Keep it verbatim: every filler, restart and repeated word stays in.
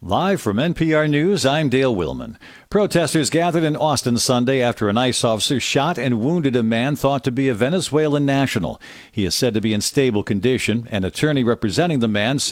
Live from N P R News, I'm Dale Willman. Protesters gathered in Austin Sunday after an ICE officer shot and wounded a man thought to be a Venezuelan national. He is said to be in stable condition. An attorney representing the man said